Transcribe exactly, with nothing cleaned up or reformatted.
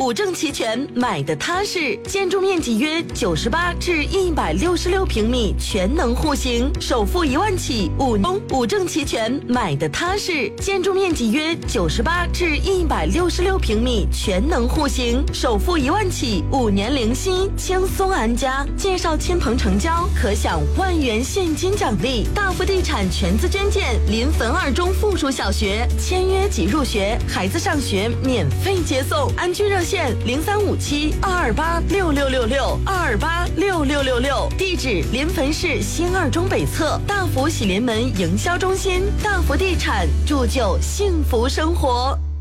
五证齐全，买的踏实。建筑面积约九十八至一百六十六平米，全能户型，首付一万起，五五证齐全，买的踏实。建筑面积约九十八至一百六十六平米，全能户型，首付一万起，五年零息，轻松安家。介绍亲朋成交，可享万元现金奖励。大福地产全资捐建临汾二中附属小学，签约即入学，孩子上学免费接送。安居热线零三五七二二八六六六六二二八六六六六，地址临汾市新二中北侧大福喜临门营销中心。大福地产，铸就幸福生活。